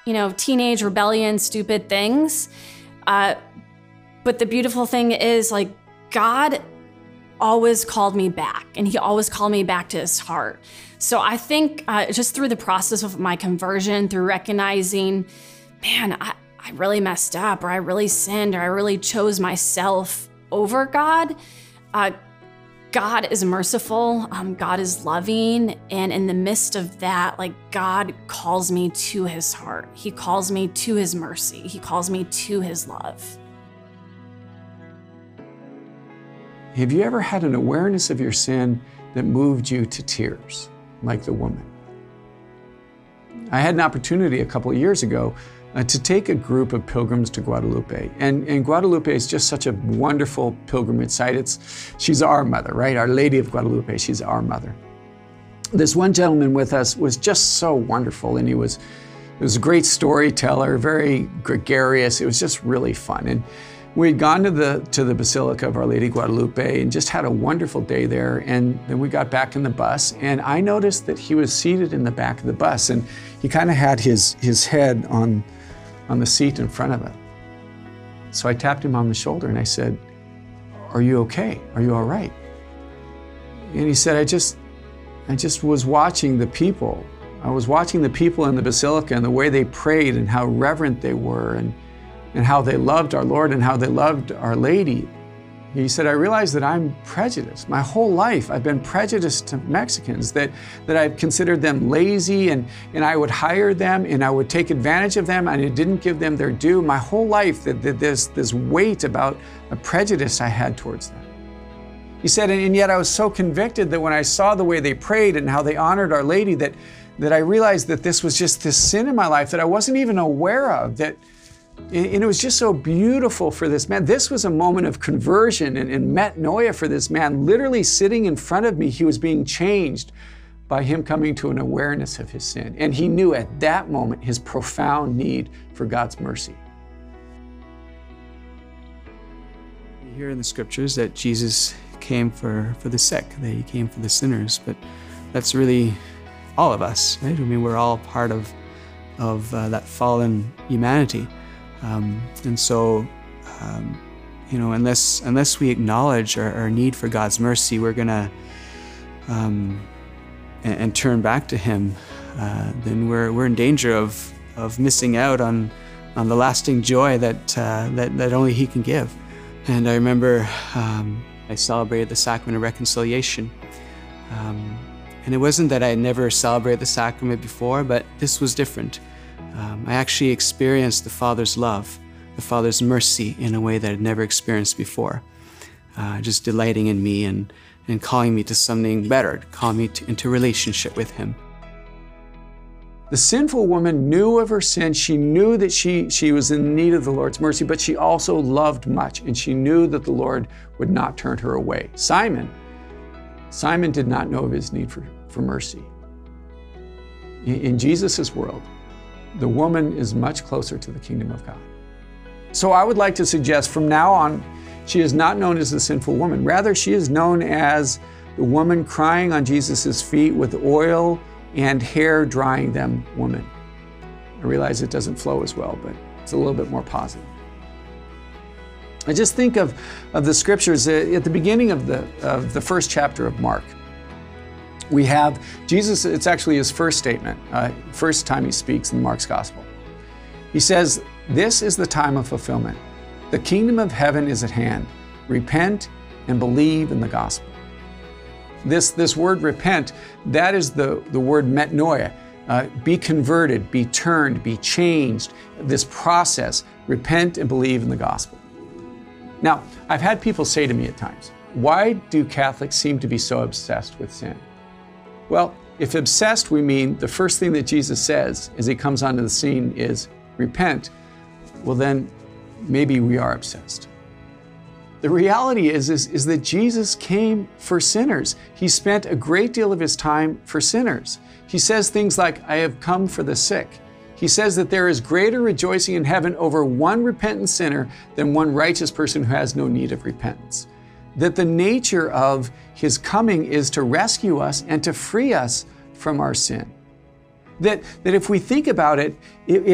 teenage rebellion, stupid things. But the beautiful thing is, like, God always called me back, and he always called me back to his heart. So I think just through the process of my conversion, through recognizing, man, I really messed up, or I really sinned, or I really chose myself over God. God is merciful, God is loving, and in the midst of that, like, God calls me to his heart. He calls me to his mercy. He calls me to his love. Have you ever had an awareness of your sin that moved you to tears, like the woman? I had an opportunity a couple of years ago to take a group of pilgrims to Guadalupe. And Guadalupe is just such a wonderful pilgrimage site. She's our mother, right? Our Lady of Guadalupe, she's our mother. This one gentleman with us was just so wonderful, and he was a great storyteller, very gregarious. It was just really fun. And we'd gone to the Basilica of Our Lady Guadalupe and just had a wonderful day there. And then we got back in the bus, and I noticed that he was seated in the back of the bus, and he kind of had his head on the seat in front of it. So I tapped him on the shoulder and I said, "Are you okay? Are you all right?" And he said, I just was watching the people. I was watching the people in the Basilica and the way they prayed and how reverent they were, and how they loved our Lord and how they loved Our Lady. He said, I realized that I'm prejudiced. My whole life I've been prejudiced to Mexicans, that I've considered them lazy, and I would hire them and I would take advantage of them, and I didn't give them their due. My whole life that there's this weight about a prejudice I had towards them. He said, and yet I was so convicted that when I saw the way they prayed and how they honored Our Lady, that I realized that this was just this sin in my life that I wasn't even aware of, and it was just so beautiful for this man. This was a moment of conversion and metanoia for this man. Literally sitting in front of me, he was being changed by him coming to an awareness of his sin. And he knew at that moment his profound need for God's mercy. We hear in the scriptures that Jesus came for the sick, that he came for the sinners, but that's really all of us, right? I mean, we're all part of that fallen humanity. And so, unless we acknowledge our need for God's mercy, we're gonna and turn back to Him, then we're in danger of missing out on the lasting joy that only He can give. And I remember I celebrated the Sacrament of Reconciliation, and it wasn't that I had never celebrated the sacrament before, but this was different. I actually experienced the Father's love, the Father's mercy in a way that I'd never experienced before. Just delighting in me and calling me to something better, calling me into relationship with Him. The sinful woman knew of her sin. She knew that she was in need of the Lord's mercy, but she also loved much, and she knew that the Lord would not turn her away. Simon did not know of his need for mercy. In Jesus' world, the woman is much closer to the kingdom of God. So I would like to suggest from now on, she is not known as the sinful woman. Rather, she is known as the woman crying on Jesus' feet with oil and hair drying them woman. I realize it doesn't flow as well, but it's a little bit more positive. I just think of the scriptures at the beginning of the first chapter of Mark. We have Jesus, it's actually his first statement, first time he speaks in Mark's gospel. He says, "This is the time of fulfillment. The kingdom of heaven is at hand. Repent and believe in the gospel." This word repent, that is the word metanoia. Be converted, be turned, be changed. This process, repent and believe in the gospel. Now, I've had people say to me at times, why do Catholics seem to be so obsessed with sin? Well, if obsessed we mean the first thing that Jesus says as he comes onto the scene is repent, well then maybe we are obsessed. The reality is that Jesus came for sinners. He spent a great deal of his time for sinners. He says things like, "I have come for the sick." He says that there is greater rejoicing in heaven over one repentant sinner than one righteous person who has no need of repentance. That the nature of his coming is to rescue us and to free us from our sin. That if we think about it,